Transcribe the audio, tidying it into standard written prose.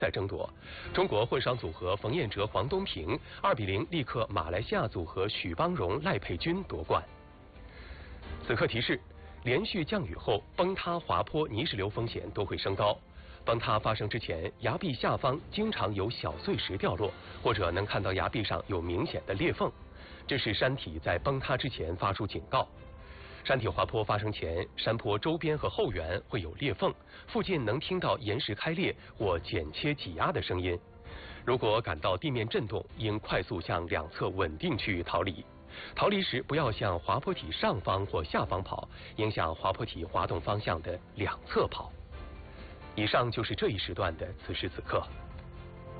在争夺。中国混双组合冯彦哲、黄东萍2-0力克马来西亚组合许邦荣、赖佩君夺冠。此刻提示：连续降雨后，崩塌、滑坡、泥石流风险都会升高。崩塌发生之前，崖壁下方经常有小碎石掉落，或者能看到崖壁上有明显的裂缝，这是山体在崩塌之前发出警告。山体滑坡发生前，山坡周边和后缘会有裂缝，附近能听到岩石开裂或剪切挤压的声音。如果感到地面震动，应快速向两侧稳定区域逃离。逃离时不要向滑坡体上方或下方跑，应向滑坡体滑动方向的两侧跑。以上就是这一时段的此时此刻。